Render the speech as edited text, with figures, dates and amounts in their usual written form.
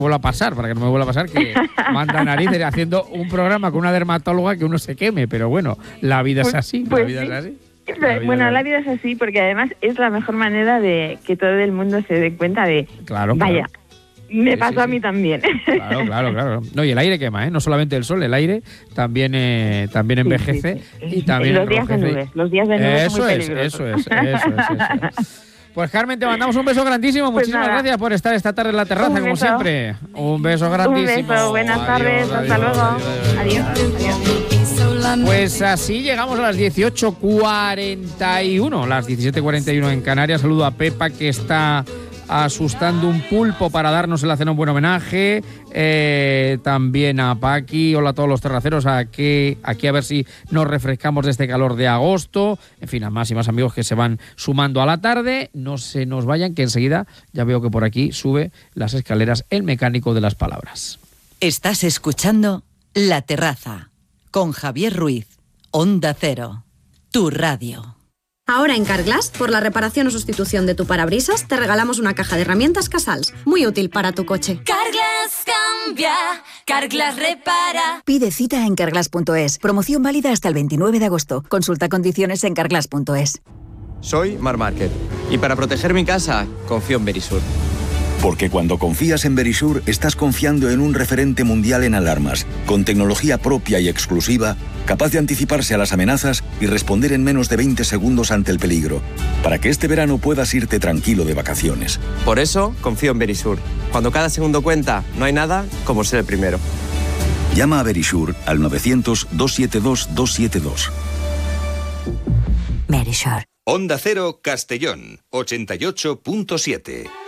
vuelva a pasar, para que no me vuelva a pasar que manda narices haciendo un programa con una dermatóloga que uno se queme, pero bueno, la vida es así, pues la vida sí. es así. La vida es así porque además es la mejor manera de que todo el mundo se dé cuenta de, vaya, me pasó a mí también. Claro. No, y el aire quema, ¿eh? No solamente el sol, el aire también envejece y también los días de nubes, los días de nubes son muy peligrosos. Eso es. Pues Carmen, te mandamos un beso grandísimo. Pues muchísimas gracias por estar esta tarde en la terraza, como siempre. Un beso grandísimo. Un beso, buenas tardes, hasta luego. Adiós. Pues así llegamos a las 18:41, las 17:41 en Canarias. Saludo a Pepa, que está asustando un pulpo para darnos en la cena un buen homenaje. También a Paqui. Hola a todos los terraceros. Aquí a ver si nos refrescamos de este calor de agosto. En fin, a más y más amigos que se van sumando a la tarde. No se nos vayan, que enseguida ya veo que por aquí sube las escaleras el mecánico de las palabras. Estás escuchando La Terraza con Javier Ruiz. Onda Cero, tu radio. Ahora en Carglass, por la reparación o sustitución de tu parabrisas, te regalamos una caja de herramientas Casals, muy útil para tu coche. Carglass cambia, Carglass repara. Pide cita en carglass.es. Promoción válida hasta el 29 de agosto. Consulta condiciones en carglass.es. Soy Marc Márquez y para proteger mi casa confío en Verisur. Porque cuando confías en Verisur, estás confiando en un referente mundial en alarmas, con tecnología propia y exclusiva, capaz de anticiparse a las amenazas y responder en menos de 20 segundos ante el peligro, para que este verano puedas irte tranquilo de vacaciones. Por eso confío en Verisur. Cuando cada segundo cuenta, no hay nada como ser el primero. Llama a Verisur al 900-272-272. Verisur. Onda Cero Castellón, 88.7.